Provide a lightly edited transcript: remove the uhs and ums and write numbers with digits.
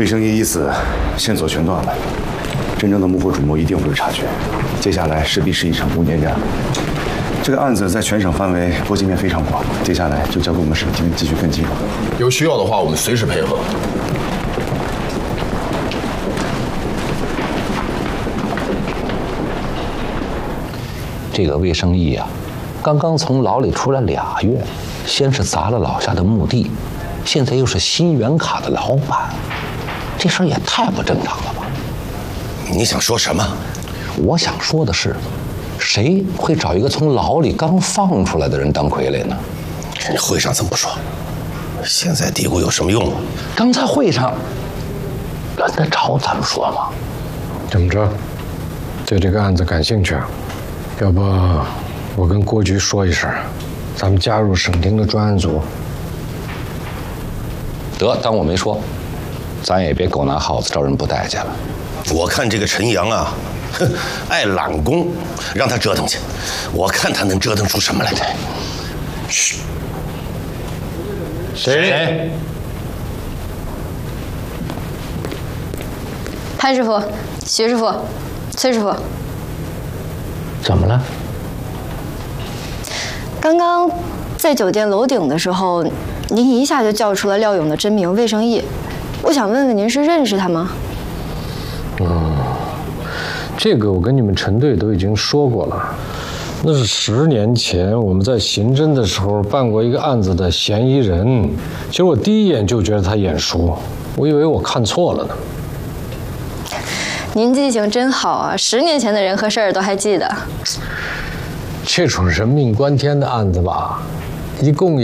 魏生义一死，线索全断了，真正的幕后主谋一定会有察觉，接下来势必是一场攻坚战。这个案子在全省范围波及面非常广，接下来就交给我们省厅继续跟进。 有需要的话，我们随时配合。 这个魏生义啊，刚刚从牢里出来2月，先是砸了老夏的墓地，现在又是新源卡的老板，这事儿也太不正常了吧？ 你想说什么？ 我想说的是，谁会找一个从牢里刚放出来的人当傀儡呢？ 人家会上怎么不说？现在嘀咕有什么用？ 刚才会上，袁德朝咱们说吗？ 怎么着？对这个案子感兴趣啊？要不我跟郭局说一声，咱们加入省厅的专案组。 得当我没说，咱也别狗拿耗子招人不待见了。 我看这个陈阳啊，哼，爱揽功，让他折腾去，我看他能折腾出什么来。嘘， 谁？ 潘师傅、徐师傅、崔师傅， 怎么了？ 刚刚在酒店楼顶的时候，您一下就叫出了廖勇的真名魏生义，我想问问您是认识他吗？ 这个我跟你们陈队都已经说过了，那是10年前我们在刑侦的时候办过一个案子的嫌疑人。其实我第一眼就觉得他眼熟，我以为我看错了呢。 您记性真好啊，10年前的人和事儿都还记得。 这种人命关天的案子吧，一共